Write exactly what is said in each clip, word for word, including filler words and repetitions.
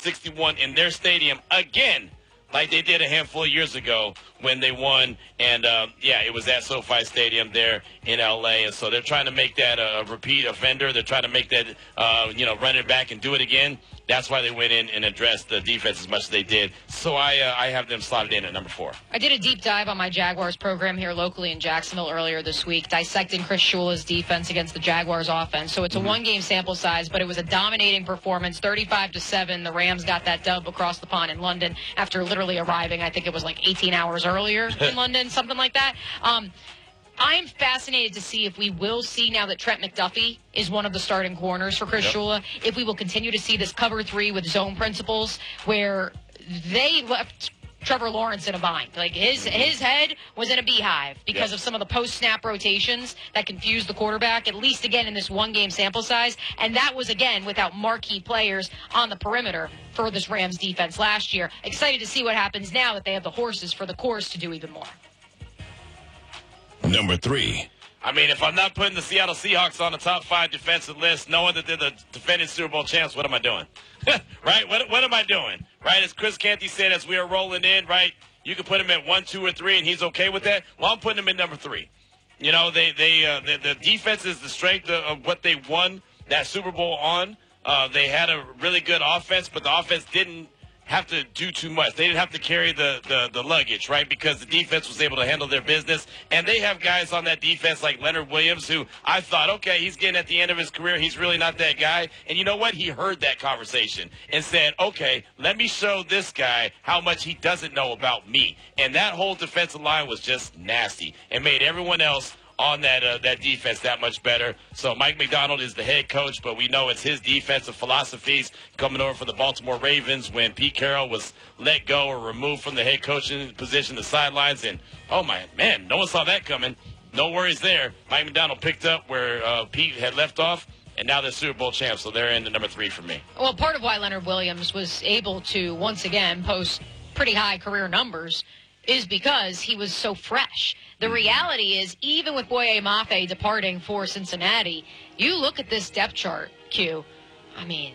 sixty-one in their stadium again, like they did a handful of years ago when they won. And, uh, yeah, it was at SoFi Stadium there in L A. And so they're trying to make that a repeat offender. They're trying to make that, uh, you know, run it back and do it again. That's why they went in and addressed the defense as much as they did. So I uh, I have them slotted in at number four. I did a deep dive on my Jaguars program here locally in Jacksonville earlier this week, dissecting Chris Shula's defense against the Jaguars offense. So it's a mm-hmm. one-game sample size, but it was a dominating performance, thirty-five to seven. The Rams got that dub across the pond in London after literally arriving, I think it was like eighteen hours earlier in London, something like that. Um, I'm fascinated to see if we will see, now that Trent McDuffie is one of the starting corners for Chris yep. Shula, if we will continue to see this cover three with zone principles where they left Trevor Lawrence in a bind. Like, his his head was in a beehive because yep. of some of the post-snap rotations that confused the quarterback, at least, again, in this one-game sample size. And that was, again, without marquee players on the perimeter for this Rams defense last year. Excited to see what happens now that they have the horses for the course to do even more. Number three. I mean, if I'm not putting the Seattle Seahawks on the top five defensive list, knowing that they're the defending Super Bowl champs, what am I doing? Right? What, what am I doing? Right? As Chris Canty said, as we are rolling in, right, you can put him at one, two, or three, and he's okay with that. Well, I'm putting him in number three. You know, they, they, uh, the, the defense is the strength of, of what they won that Super Bowl on. Uh, they had a really good offense, but the offense didn't have to do too much. They didn't have to carry the, the, the luggage, right, because the defense was able to handle their business. And they have guys on that defense like Leonard Williams, who I thought, okay, he's getting at the end of his career. He's really not that guy. And you know what? He heard that conversation and said, okay, let me show this guy how much he doesn't know about me. And that whole defensive line was just nasty and made everyone else on that uh, that defense that much better. So Mike McDonald is the head coach, but we know it's his defensive philosophies coming over from the Baltimore Ravens when Pete Carroll was let go or removed from the head coaching position, the sidelines. And, oh, my, man, no one saw that coming. No worries there. Mike McDonald picked up where uh, Pete had left off, and now they're Super Bowl champs, so they're in the number three for me. Well, part of why Leonard Williams was able to, once again, post pretty high career numbers is because he was so fresh. The reality is, even with Boye Mafe departing for Cincinnati, you look at this depth chart, Q. I mean,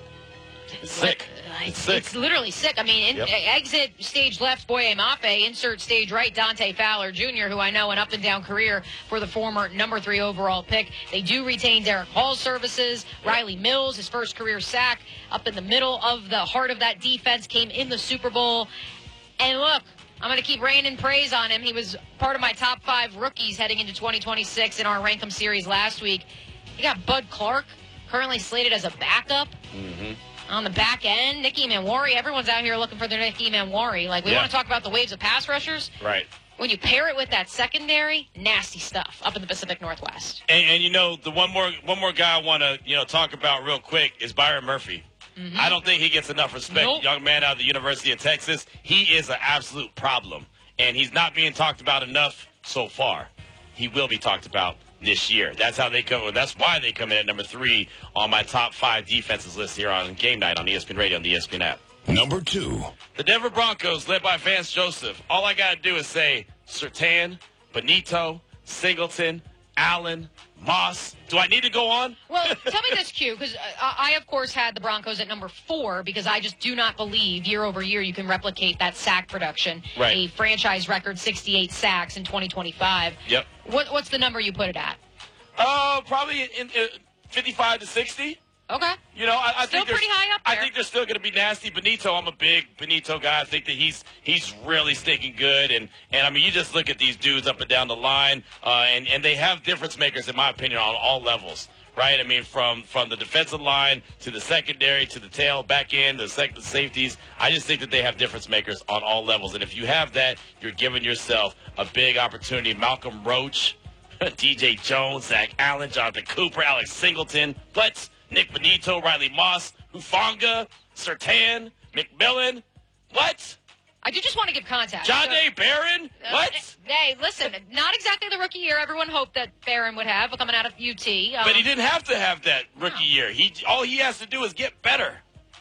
it's sick. Like, it's sick. It's literally sick. I mean, in, yep. exit stage left, Boye Mafe. Insert stage right, Dante Fowler Junior, who I know an up-and-down career for the former number three overall pick. They do retain Derek Hall's services. Yep. Riley Mills, his first career sack, up in the middle of the heart of that defense, came in the Super Bowl. And look, I'm going to keep raining praise on him. He was part of my top five rookies heading into twenty twenty-six in our Rankem series last week. You got Bud Clark, currently slated as a backup. Mm-hmm. On the back end, Nicky Manwari. Everyone's out here looking for their Nicky Manwari. Like, we yeah. want to talk about the waves of pass rushers. Right. When you pair it with that secondary, nasty stuff up in the Pacific Northwest. And, and you know, the one more one more guy I want to you know talk about real quick is Byron Murphy. Mm-hmm. I don't think he gets enough respect. Nope. Young man out of the University of Texas. He is an absolute problem, and he's not being talked about enough so far. He will be talked about this year. That's how they come. That's why they come in at number three on my top five defenses list here on Game Night on E S P N Radio and the E S P N app. Number two. The Denver Broncos, led by Vance Joseph. All I got to do is say Surtain, Benito, Singleton, Allen, Moss. Do I need to go on? Well, tell me this, Q, because I, of course, had the Broncos at number four because I just do not believe year over year you can replicate that sack production. Right. A franchise record sixty-eight sacks in twenty twenty-five. Yep. What, what's the number you put it at? Uh, probably in, in fifty-five to sixty. Okay. You know, I, I still think they're pretty high up there. I think they're still going to be nasty. Benito, I'm a big Benito guy. I think that he's he's really stinking good. And, and I mean, you just look at these dudes up and down the line, uh, and, and they have difference makers, in my opinion, on all levels, right? I mean, from, from the defensive line to the secondary to the tail, back end, the second safeties. I just think that they have difference makers on all levels. And if you have that, you're giving yourself a big opportunity. Malcolm Roach, D J Jones, Zach Allen, Jonathan Cooper, Alex Singleton, but Nick Benito, Riley Moss, Hufanga, Surtain, McMillan. What? I do just want to give context. John so, Day Barron? What? Uh, hey, listen, not exactly the rookie year everyone hoped that Barron would have coming out of U T. Um, but he didn't have to have that rookie no. year. He all he has to do is get better.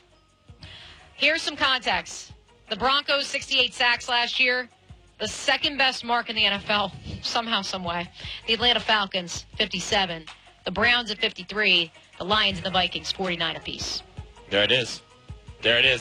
Here's some context. The Broncos, sixty-eight sacks last year. The second best mark in the N F L, somehow, some way. The Atlanta Falcons, fifty-seven. The Browns at fifty-three. The Lions and the Vikings, forty-nine apiece. There it is. There it is.